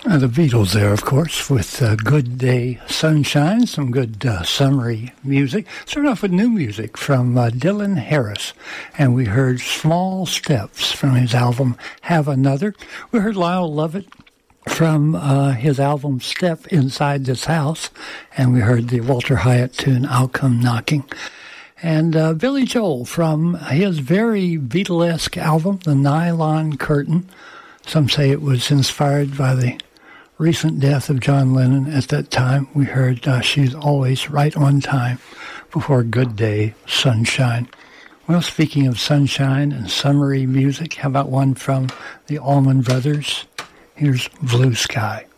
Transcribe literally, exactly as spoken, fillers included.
Uh, the Beatles there, of course, with uh, Good Day Sunshine, some good uh, summery music. Started off with new music from uh, Dylan Harris, and we heard Small Steps from his album Have Another. We heard Lyle Lovett from uh, his album Step Inside This House, and we heard the Walter Hyatt tune I'll Come Knocking. And uh, Billy Joel from his very Beatlesque album, The Nylon Curtain. Some say it was inspired by the recent death of John Lennon. At that time, we heard uh, She's Always Right on Time before Good Day Sunshine. Well, speaking of sunshine and summery music, how about one from the Allman Brothers? Here's Blue Sky.